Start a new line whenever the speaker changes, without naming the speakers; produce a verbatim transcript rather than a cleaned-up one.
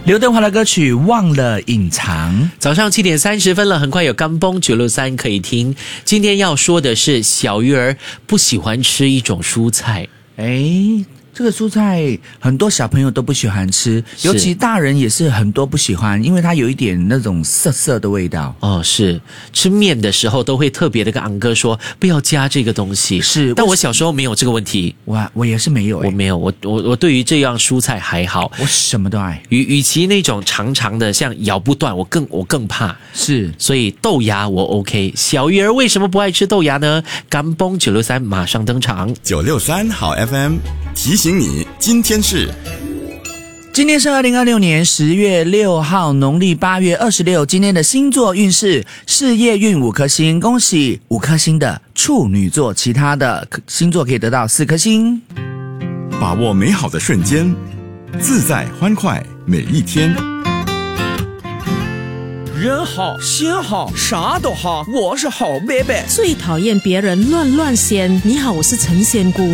刘德华的歌曲《忘了隐藏》。
早上七点三十分了，很快有甘崩九六三可以听。今天要说的是小鱼儿不喜欢吃一种蔬菜。
诶，这个蔬菜很多小朋友都不喜欢吃，尤其大人也是很多不喜欢，因为它有一点那种涩涩的味道。
哦，是吃面的时候都会特别的跟昂哥说不要加这个东西。
是，
但我小时候没有这个问题。
我我也是没有、欸，
我没有，我我我对于这样蔬菜还好，
我什么都爱。
与与其那种长长的像咬不断，我更我更怕。
是，
所以豆芽我 OK。小鱼儿为什么不爱吃豆芽呢？甘崩九六三马上登场。
九六三好 F M 提醒你，今天是
今天是二零二六年十月六号，农历八月二十六。今天的星座运势，事业运五颗星，恭喜五颗星的处女座，其他的星座可以得到四颗星。
把握美好的瞬间，自在欢快每一天。
人好心好啥都好，我是好贝贝。
最讨厌别人乱乱仙。你好，我是陈仙姑。